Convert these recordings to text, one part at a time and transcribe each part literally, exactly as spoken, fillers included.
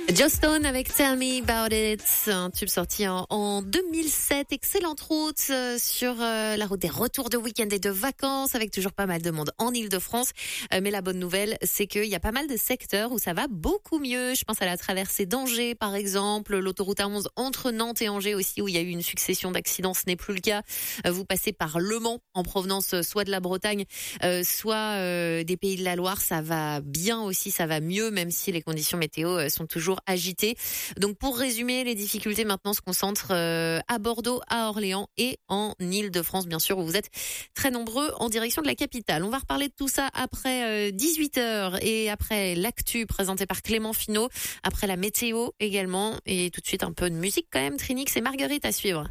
Joss Stone avec Tell Me About It, un tube sorti en, en deux mille sept. Excellente route euh, sur euh, la route des retours de week-end et de vacances, avec toujours pas mal de monde en Ile-de-France. Euh, mais la bonne nouvelle, c'est qu'il y a pas mal de secteurs où ça va beaucoup mieux. Je pense à la traversée d'Angers, par exemple, l'autoroute A onze entre Nantes et Angers aussi, où il y a eu une succession d'accidents. Ce n'est plus le cas. Euh, vous passez par Le Mans, en provenance euh, soit de la Bretagne, euh, soit euh, des Pays de la Loire. Ça va bien aussi, ça va mieux, même si les conditions météo euh, sont toujours agité. Donc pour résumer, les difficultés maintenant se concentrent euh, à Bordeaux, à Orléans et en Ile-de-France, bien sûr, où vous êtes très nombreux en direction de la capitale. On va reparler de tout ça après euh, dix-huit heures et après l'actu présenté par Clément Finot, après la météo également, et tout de suite un peu de musique quand même. Trinix et Marguerite à suivre.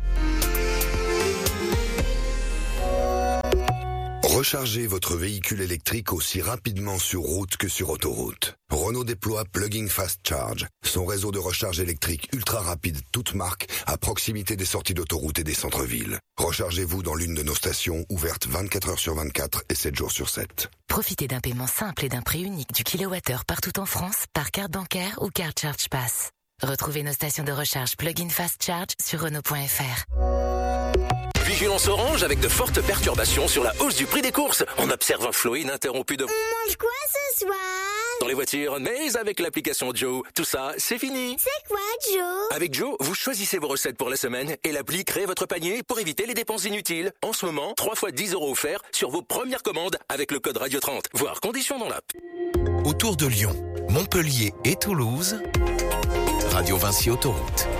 Rechargez votre véhicule électrique aussi rapidement sur route que sur autoroute. Renault déploie Plug-in Fast Charge, son réseau de recharge électrique ultra rapide, toute marque, à proximité des sorties d'autoroute et des centres-villes. Rechargez-vous dans l'une de nos stations ouvertes vingt-quatre heures sur vingt-quatre et sept jours sur sept. Profitez d'un paiement simple et d'un prix unique du kilowattheure partout en France par carte bancaire ou carte Charge Pass. Retrouvez nos stations de recharge Plug-in Fast Charge sur Renault point F R. Vigilance orange avec de fortes perturbations sur la hausse du prix des courses. On observe un flot ininterrompu de... On mange quoi ce soir? Dans les voitures, mais avec l'application Joe, tout ça, c'est fini. C'est quoi, Joe? Avec Joe, vous choisissez vos recettes pour la semaine et l'appli crée votre panier pour éviter les dépenses inutiles. En ce moment, trois fois dix euros offerts sur vos premières commandes avec le code Radio trente. Voir conditions dans l'app. Autour de Lyon, Montpellier et Toulouse, Radio Vinci Autoroute.